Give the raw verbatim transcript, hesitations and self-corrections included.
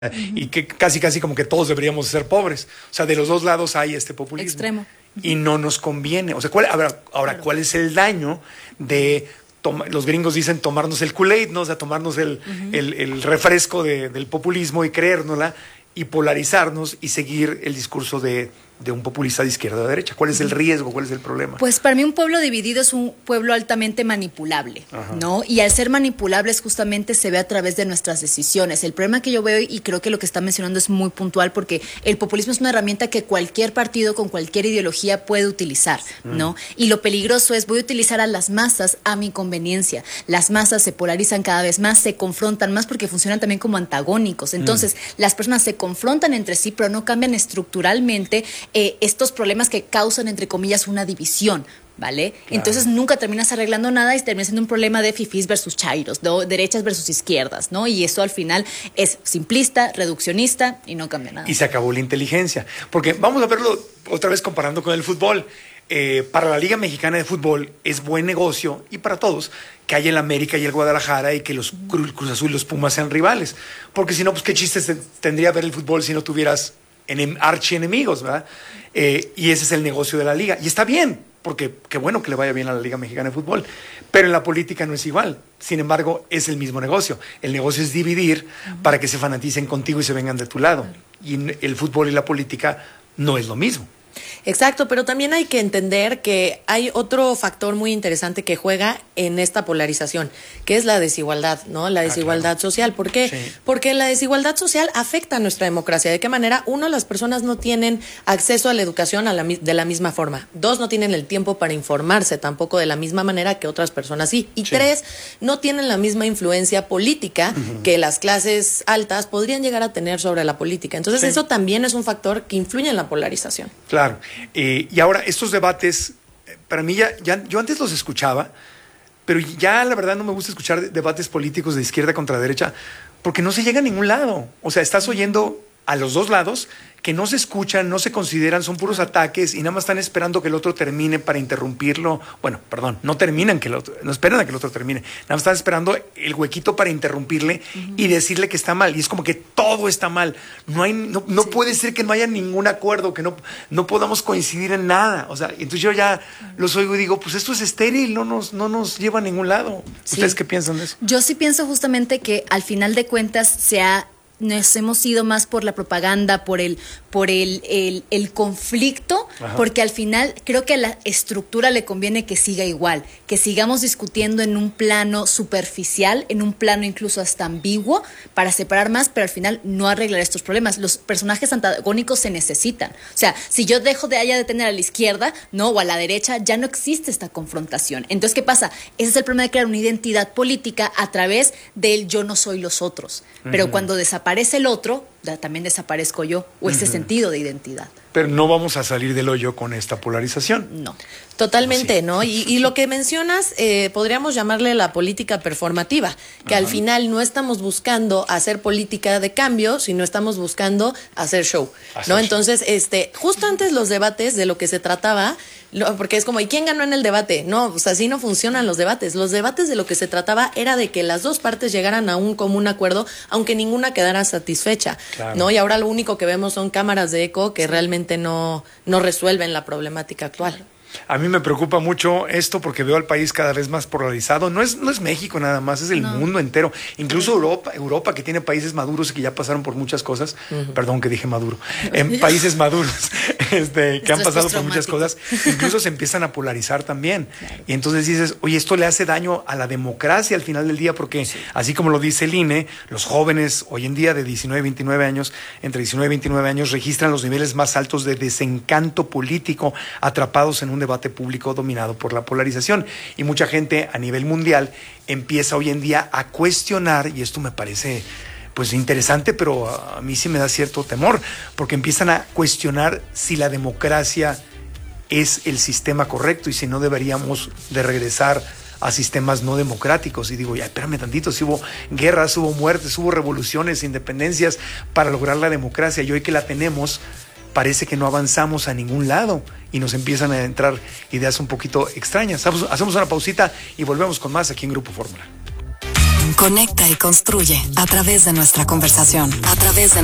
y que casi casi como que todos deberíamos ser pobres. O sea, de los dos lados hay este populismo. Extremo. Y no nos conviene. O sea, ¿cuál, ahora, ahora Claro. ¿cuál es el daño de... Toma, los gringos dicen tomarnos el Kool-Aid, ¿no? O sea, tomarnos el, uh-huh. el, el refresco de, del populismo y creérnosla y polarizarnos y seguir el discurso de, de un populista de izquierda o de derecha? ¿Cuál es el riesgo? ¿Cuál es el problema? Pues para mí un pueblo dividido es un pueblo altamente manipulable, Ajá. ¿no? Y al ser manipulables justamente se ve a través de nuestras decisiones. El problema que yo veo, y creo que lo que está mencionando es muy puntual, porque el populismo es una herramienta que cualquier partido con cualquier ideología puede utilizar, ¿no? Mm. Y lo peligroso es, voy a utilizar a las masas a mi conveniencia. Las masas se polarizan cada vez más, se confrontan más porque funcionan también como antagónicos. Entonces, mm. las personas se confrontan entre sí, pero no cambian estructuralmente eh, estos problemas que causan, entre comillas, una división, ¿vale? Claro. Entonces nunca terminas arreglando nada y termina siendo un problema de fifís versus chairos, ¿no? Derechas versus izquierdas, ¿no? Y eso al final es simplista, reduccionista y no cambia nada. Y se acabó la inteligencia. Porque vamos a verlo otra vez comparando con el fútbol. Eh, para la Liga Mexicana de Fútbol es buen negocio, y para todos, que haya el América y el Guadalajara y que los Cruz, Cruz Azul y los Pumas sean rivales. Porque si no, pues qué chistes tendría ver el fútbol si no tuvieras enem, archienemigos, ¿verdad? Eh, y ese es el negocio de la liga. Y está bien, porque qué bueno que le vaya bien a la Liga Mexicana de Fútbol. Pero en la política no es igual. Sin embargo, es el mismo negocio. El negocio es dividir uh-huh. para que se fanaticen contigo y se vengan de tu lado. Y el fútbol y la política no es lo mismo. Exacto, pero también hay que entender que hay otro factor muy interesante que juega en esta polarización, que es la desigualdad, ¿no? La desigualdad ah, claro. social. ¿Por qué? Sí. Porque la desigualdad social afecta a nuestra democracia. ¿De qué manera? Uno, las personas no tienen acceso a la educación a la, de la misma forma. Dos, no tienen el tiempo para informarse tampoco de la misma manera que otras personas sí. Y sí. tres, no tienen la misma influencia política uh-huh. que las clases altas podrían llegar a tener sobre la política. Entonces, sí. eso también es un factor que influye en la polarización. Claro. Eh, y ahora, estos debates, para mí ya, ya, yo antes los escuchaba, pero ya la verdad no me gusta escuchar debates políticos de izquierda contra derecha, porque no se llega a ningún lado. O sea, estás oyendo a los dos lados que no se escuchan, no se consideran, son puros ataques y nada más están esperando que el otro termine para interrumpirlo. Bueno, perdón, no terminan que el otro, no esperan a que el otro termine, nada más están esperando el huequito para interrumpirle uh-huh. y decirle que está mal. Y es como que todo está mal. No hay, no, no sí. puede ser que no haya ningún acuerdo, que no, no podamos coincidir en nada. O sea, entonces yo ya los oigo y digo, pues esto es estéril, no nos, no nos lleva a ningún lado. Sí. ¿Ustedes qué piensan de eso? Yo sí pienso justamente que al final de cuentas se ha nos hemos ido más por la propaganda, por el, por el, el, el conflicto, Ajá. porque al final creo que a la estructura le conviene que siga igual, que sigamos discutiendo en un plano superficial, en un plano incluso hasta ambiguo, para separar más, pero al final no arreglar estos problemas. Los personajes antagónicos se necesitan. O sea, si yo dejo de allá de tener a la izquierda, ¿no? o a la derecha, ya no existe esta confrontación. Entonces, ¿qué pasa? Ese es el problema de crear una identidad política a través del yo no soy los otros. Uh-huh. Pero cuando desaparece Aparece el otro, también desaparezco yo, o ese uh-huh. sentido de identidad. Pero no vamos a salir del hoyo con esta polarización. No. Totalmente, sí. ¿no? Y, y lo que mencionas, eh, podríamos llamarle la política performativa, que Ajá. al final no estamos buscando hacer política de cambio, sino estamos buscando hacer show, hacer ¿no? Show. Entonces, este, justo antes los debates de lo que se trataba, lo, porque es como, ¿y quién ganó en el debate? No, pues así no funcionan los debates. Los debates de lo que se trataba era de que las dos partes llegaran a un común acuerdo, aunque ninguna quedara satisfecha, claro. ¿no? Y ahora lo único que vemos son cámaras de eco que realmente no, no resuelven la problemática actual. A mí me preocupa mucho esto porque veo al país cada vez más polarizado. No es, no es México nada más, es el no. mundo entero. Incluso Europa, Europa, que tiene países maduros y que ya pasaron por muchas cosas. Uh-huh. Perdón que dije maduro. En países maduros este, que han pasado por muchas cosas. Incluso se empiezan a polarizar también. Claro. Y entonces dices, oye, esto le hace daño a la democracia al final del día porque, sí. así como lo dice el I N E, los jóvenes hoy en día de diecinueve, veintinueve años, entre diecinueve y veintinueve años, registran los niveles más altos de desencanto político atrapados en un debate público dominado por la polarización. Y mucha gente a nivel mundial empieza hoy en día a cuestionar, y esto me parece pues interesante, pero a mí sí me da cierto temor, porque empiezan a cuestionar si la democracia es el sistema correcto y si no deberíamos de regresar a sistemas no democráticos. Y digo, ya, espérame tantito, si hubo guerras, hubo muertes, hubo revoluciones, independencias para lograr la democracia, y hoy que la tenemos, parece que no avanzamos a ningún lado y nos empiezan a entrar ideas un poquito extrañas. Hacemos una pausita y volvemos con más aquí en Grupo Fórmula. conecta y construye a través de nuestra conversación, a través de